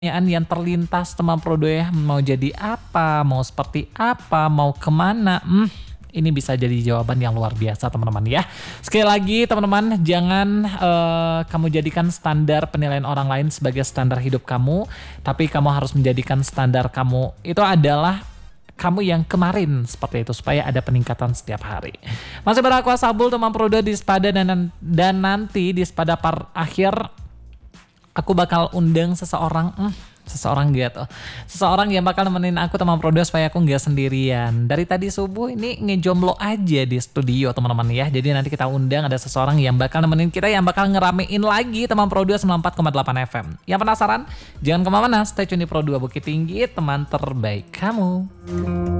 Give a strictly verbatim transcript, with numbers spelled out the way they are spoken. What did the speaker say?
pertanyaan yang terlintas teman Prodo ya, mau jadi apa, mau seperti apa, mau kemana, hmm, ini bisa jadi jawaban yang luar biasa teman-teman ya. Sekali lagi teman-teman, jangan uh, kamu jadikan standar penilaian orang lain sebagai standar hidup kamu, tapi kamu harus menjadikan standar kamu itu adalah kamu yang kemarin, seperti itu, supaya ada peningkatan setiap hari. Masih pada aku Sabul teman Prodo di Spada, dan, dan nanti di Spada par akhir aku bakal undang seseorang, hmm, seseorang gitu, seseorang yang bakal nemenin aku teman Prodo supaya aku nggak sendirian. Dari tadi subuh ini ngejomblo aja di studio teman-teman ya. Jadi nanti kita undang ada seseorang yang bakal nemenin kita, yang bakal ngeramein lagi teman Prodo sembilan puluh empat koma delapan F M. Yang penasaran? Jangan kemana-mana, stay tune di Pro dua Bukit Tinggi, teman terbaik kamu.